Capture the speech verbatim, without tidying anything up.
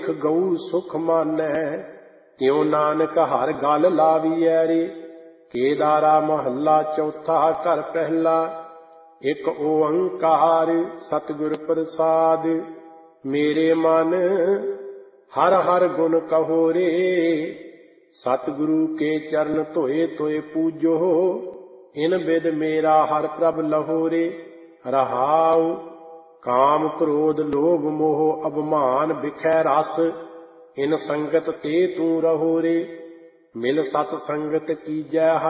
ਗਊ ਸੁਖ ਮਾਨੈ। ਤਿਉ ਨਾਨਕ ਹਰ ਗਲ ਲਾਵੀਐ ਰੇ। ਕੇਦਾਰਾ ਮਹੱਲਾ ਚੌਥਾ ਘਰ ਪਹਿਲਾ। ਇਕ ਓੰਕਾਰ ਸਤਿਗੁਰ ਪ੍ਰਸਾਦ। ਮੇਰੇ ਮਨ ਹਰ ਹਰ ਗੁਣ ਕਹੋ ਰੇ। ਸਤਿਗੁਰੂ ਕੇ ਚਰਨ ਧੋਏ ਧੋਏ ਪੂਜੋ। ਇਨ ਬਿਦ ਮੇਰਾ ਹਰ ਪ੍ਰਭ ਲਹੋ ਰੇ। ਰਹਾਉ ਕਾਮ ਕ੍ਰੋਧ ਲੋਭ ਮੋਹ ਅਭਮਾਨ ਬਿਖੈ ਰਸ। ਇਨ ਸੰਗਤ ਤੇ ਤੂੰ ਰਹੋ ਰੇ। ਮਿਲ ਸਤ ਸੰਗਤ ਕੀਜੈ